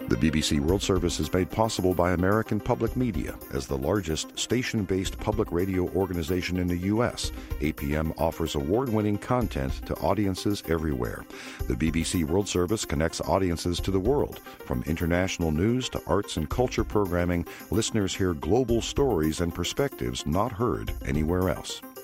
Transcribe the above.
The BBC World Service is made possible by American Public Media. As the largest station-based public radio organization in the U.S., APM offers award-winning content to audiences everywhere. The BBC World Service connects audiences to the world. From international news to arts and culture programming, listeners hear global stories and perspectives not heard anywhere else.